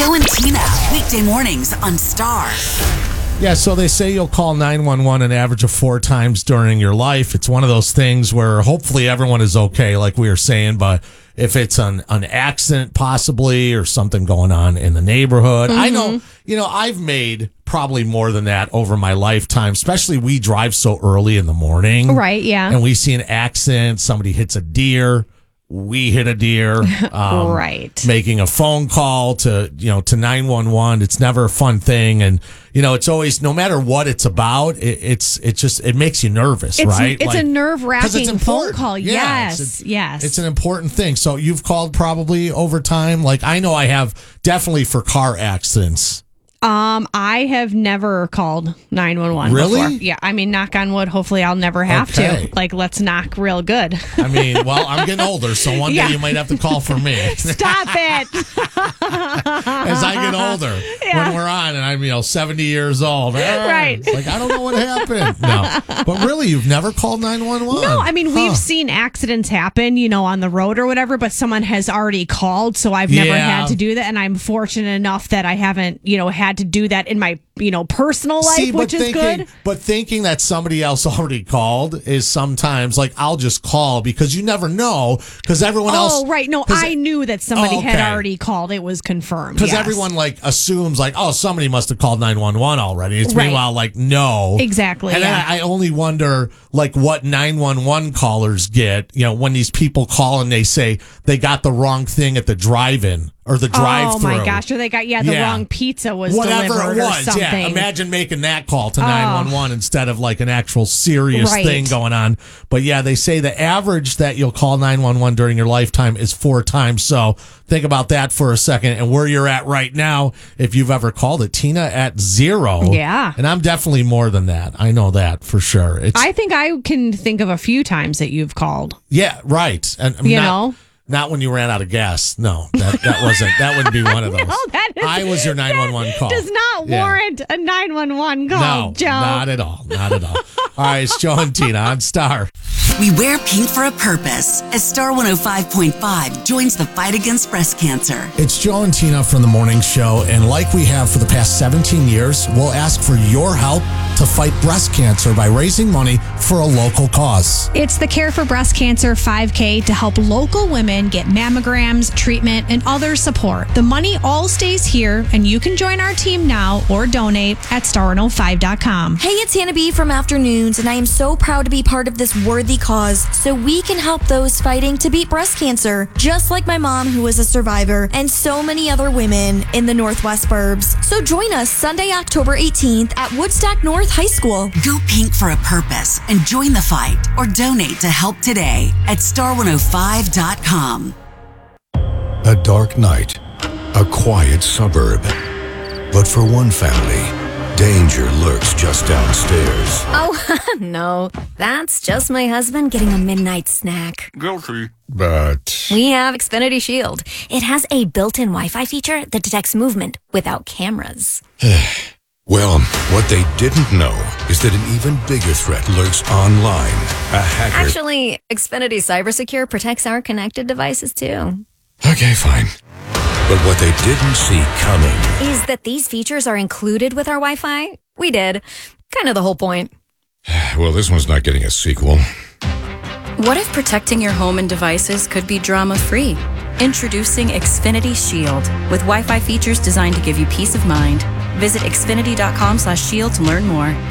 Joe and Tina, weekday mornings on Star. Yeah, so they say you'll call 911 an average of 4 times during your life. It's one of those things where hopefully everyone is okay, like we were saying, but if it's an accident possibly or something going on in the neighborhood. I know, I've made probably more than that over my lifetime, especially we drive so early in the morning. Right, yeah. And we see an accident, somebody hits a deer. We hit a deer, right. Making a phone call to 911. It's never a fun thing. And, it's always, no matter what it's about, it makes you nervous, right? It's a nerve-wracking phone call. Yeah, yes. It's an important thing. So you've called probably over time. Like I know I have definitely for car accidents. I have never called 911 Really? before. Yeah, I mean, knock on wood, hopefully I'll never have to. Like, let's knock real good. I mean, well, I'm getting older, so one day you might have to call for me. Stop it. As I get older, when we're on and I'm, 70 years old. Right. It's like, I don't know what happened. No. But really, you've never called 911? No, I mean, we've seen accidents happen, on the road or whatever, but someone has already called, so I've never had to do that. And I'm fortunate enough that I haven't, had to do that in my, personal life, which is good. But thinking that somebody else already called is sometimes like, I'll just call because you never know because everyone else. Oh, right. No, I knew that somebody had already called. It was confirmed. Because everyone assumes somebody must have called 911 already. It's meanwhile no. Exactly. And then I only wonder what 911 callers get, when these people call and they say they got the wrong thing at the drive-in. Or the drive-through. Oh my gosh! Or they got the wrong pizza was whatever delivered it was. Or something. Yeah, imagine making that call to 911 instead of an actual serious thing going on. But yeah, they say the average that you'll call 911 during your lifetime is 4 times. So think about that for a second and where you're at right now. If you've ever called it, Tina at 0. Yeah, and I'm definitely more than that. I know that for sure. I think I can think of a few times that you've called. Yeah, right. And Not when you ran out of gas. No, that wasn't. That wouldn't be one of those. No, I was your 911 call. Does not warrant a 911 call, no, Joe. Not at all. Not at all. All right, it's Joe and Tina on Star. We wear pink for a purpose as Star 105.5 joins the fight against breast cancer. It's Joe and Tina from the morning show, and like we have for the past 17 years, we'll ask for your help to fight breast cancer by raising money for a local cause. It's the Care for Breast Cancer 5K to help local women get mammograms, treatment, and other support. The money all stays here, and you can join our team now or donate at star105.com. Hey, it's Hannah B from Afternoons, and I am so proud to be part of this worthy cause so we can help those fighting to beat breast cancer, just like my mom who was a survivor and so many other women in the Northwest burbs. So join us Sunday, October 18th at Woodstock North High School. Go pink for a purpose and join the fight or donate to help today at star105.com. A dark night, a quiet suburb. But for one family, danger lurks just downstairs. Oh, no. That's just my husband getting a midnight snack. Guilty. But We have Xfinity Shield. It has a built-in Wi-Fi feature that detects movement without cameras. Well, what they didn't know is that an even bigger threat lurks online. A hacker. Actually, Xfinity CyberSecure protects our connected devices, too. Okay, fine. But what they didn't see coming is that these features are included with our Wi-Fi. We did. Kind of the whole point. Well, this one's not getting a sequel. What if protecting your home and devices could be drama-free? Introducing Xfinity Shield with Wi-Fi features designed to give you peace of mind. Visit xfinity.com/shield to learn more.